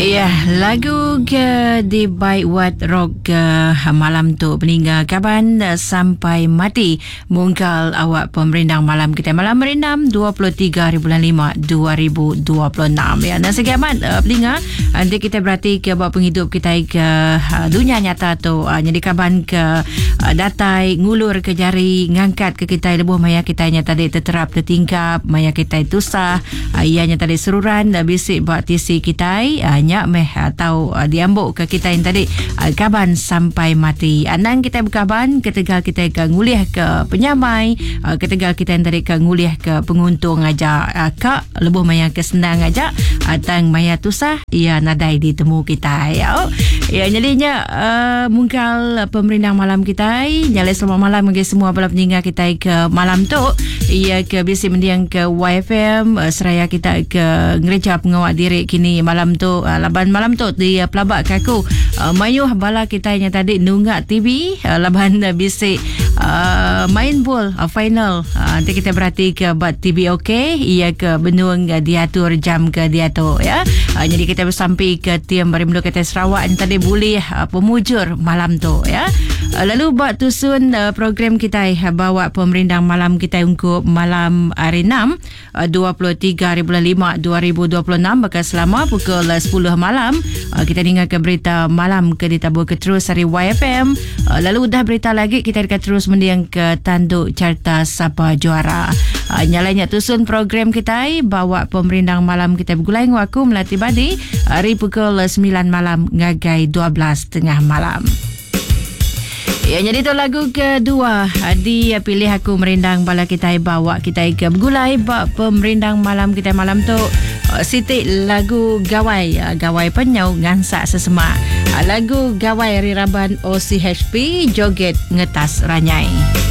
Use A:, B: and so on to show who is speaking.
A: Ya, lagu ke di Baik Wat Rock malam tu peninggal kaban sampai mati mungkal awak pemerindang malam kita malam merendam 23 bulan 5 2026 ya. Dan sekiamat peninggal nanti kita berarti ke buat penghidup kita ke dunia nyata tu jadi kaban ke datai ngulur ke jari ngangkat ke kita lebuh maya kita nya tadi terterap tertingkap maya kita itu sah ianya tadi seruran bisik buat tisi kita nyak meh atau diambuk ke kita yang tadi kaban sampai mati anang kita berkaban ketegal kita ke nguliah ke penyamai ketegal kita yang tadi ke nguliah ke penguntung aja kak lebuh maya ke senang aja atang maya tusah ia nadai ditemu kita ya jadinya mungkal pemerintah malam kita nyalai selamat malam bagi semua para pendengar kita ke malam tu ia ke bisi mendiang ke YFM seraya kita ke gereja pengawal diri kini malam tu laban malam tu di pelabak kaku mayuh bala kita yang tadi nunggak TV laban bisi main bol final nanti kita berhati ke buat TV okey ia ke benung diatur jam ke diatur ya jadi kita bersampai ke tiam Barimdo Kota Sarawak yang tadi boleh pemujur malam tu ya lalu buat tusun program kita bawa pemerintah malam kita untuk malam hari 6 23 bulan 5 2026 bakal selama pukul 10 malam kita dengarkan berita malam ke ditabur ke terus hari YFM lalu dah berita lagi kita akan terus mendiang ke tanduk carta Sapa Juara nyalanya tusun program kita bawa pemerintah malam kita bergulai aku melatih badi hari pukul 9 malam ngagai 12 tengah malam. Ya, jadi tu lagu kedua di pilih aku merindang bala kita bawa kita ke bergulai bak pemerindang malam kita malam tu Siti lagu gawai penyau ngansak sesemak lagu gawai riraban OCHP joget ngetas ranyai.